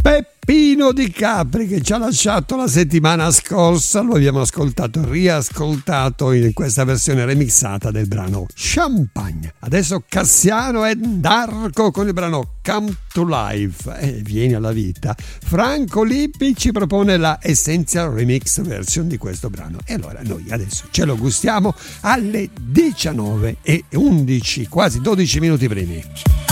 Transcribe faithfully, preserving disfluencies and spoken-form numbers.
Peppino Di Capri, che ci ha lasciato la settimana scorsa. Lo abbiamo ascoltato, riascoltato in questa versione remixata del brano Champagne. Adesso Cassiano e Darko con il brano Come to Life, e eh, vieni alla vita. Franco Lippi ci propone la Essential Remix version di questo brano, e allora noi adesso ce lo gustiamo alle diciannove e undici, quasi dodici minuti primi.